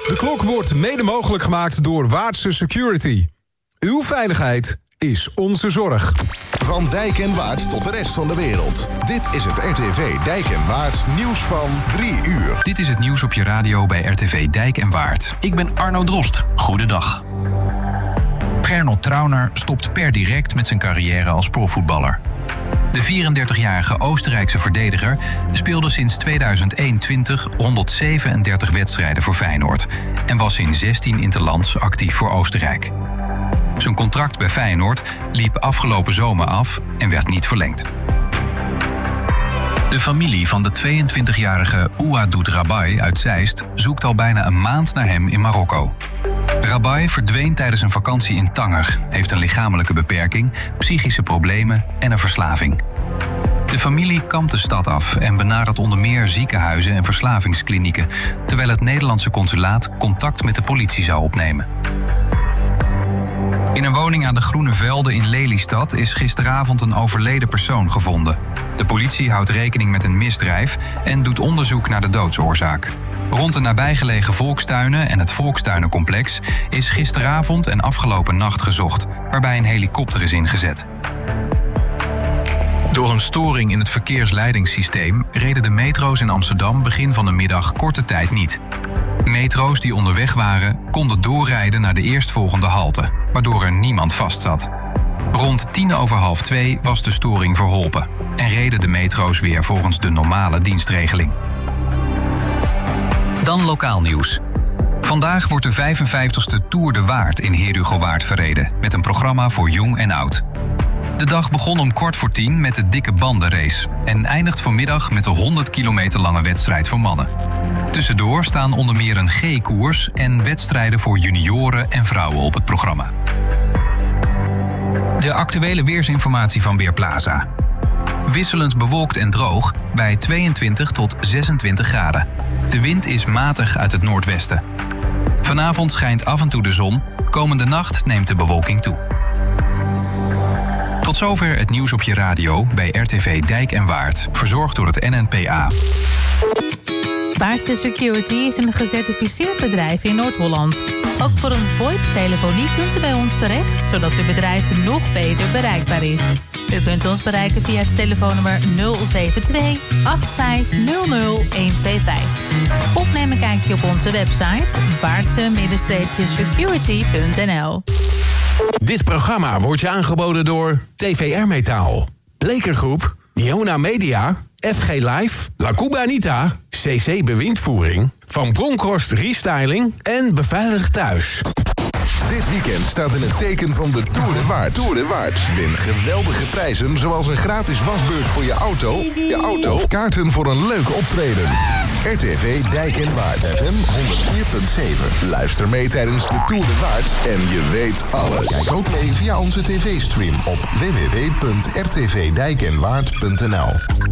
De klok wordt mede mogelijk gemaakt door Waardse Security. Uw veiligheid is onze zorg. Van Dijk en Waard tot de rest van de wereld. Dit is het RTV Dijk en Waard nieuws van 3 uur. Dit is het nieuws op je radio bij RTV Dijk en Waard. Ik ben Arno Drost. Goedendag. Gernot Trauner stopt per direct met zijn carrière als profvoetballer. De 34-jarige Oostenrijkse verdediger speelde sinds 2021 137 wedstrijden voor Feyenoord en was in 16 interlands actief voor Oostenrijk. Zijn contract bij Feyenoord liep afgelopen zomer af en werd niet verlengd. De familie van de 22-jarige Ouadoud Rabai uit Zeist zoekt al bijna een maand naar hem in Marokko. Rabai verdween tijdens een vakantie in Tanger, heeft een lichamelijke beperking, psychische problemen en een verslaving. De familie kampt de stad af en benadert onder meer ziekenhuizen en verslavingsklinieken, terwijl het Nederlandse consulaat contact met de politie zou opnemen. In een woning aan de Groene Velden in Lelystad is gisteravond een overleden persoon gevonden. De politie houdt rekening met een misdrijf en doet onderzoek naar de doodsoorzaak. Rond de nabijgelegen volkstuinen en het volkstuinencomplex is gisteravond en afgelopen nacht gezocht, waarbij een helikopter is ingezet. Door een storing in het verkeersleidingssysteem reden de metro's in Amsterdam begin van de middag korte tijd niet. Metro's die onderweg waren konden doorrijden naar de eerstvolgende halte, waardoor er niemand vastzat. Rond 2:10 was de storing verholpen en reden de metro's weer volgens de normale dienstregeling. Dan lokaal nieuws. Vandaag wordt de 55ste Tour de Waard in Herugowaard verreden, met een programma voor jong en oud. De dag begon om 9:15 met de dikke bandenrace en eindigt vanmiddag met de 100 kilometer lange wedstrijd voor mannen. Tussendoor staan onder meer een G-koers en wedstrijden voor junioren en vrouwen op het programma. De actuele weersinformatie van Weerplaza. Wisselend bewolkt en droog bij 22 tot 26 graden. De wind is matig uit het noordwesten. Vanavond schijnt af en toe de zon. Komende nacht neemt de bewolking toe. Tot zover het nieuws op je radio bij RTV Dijk en Waard. Verzorgd door het NNPA. Waardse Security is een gecertificeerd bedrijf in Noord-Holland. Ook voor een VoIP-telefonie kunt u bij ons terecht, zodat uw bedrijf nog beter bereikbaar is. U kunt ons bereiken via het telefoonnummer 072 8500125. Of neem een kijkje op onze website waardse-security.nl. Dit programma wordt je aangeboden door TVR Metaal, Blekergroep, Niona Media, FG Live, La Cubanita, CC Bewindvoering, Van Bronckhorst Restyling en Beveiligd Thuis. Dit weekend staat in het teken van de Tour de Waard. Win geweldige prijzen zoals een gratis wasbeurt voor je auto of kaarten voor een leuk optreden. RTV Dijk en Waard FM 104.7. Luister mee tijdens de Tour de Waard en je weet alles. Kijk ook mee via onze tv-stream op www.rtvdijkenwaard.nl.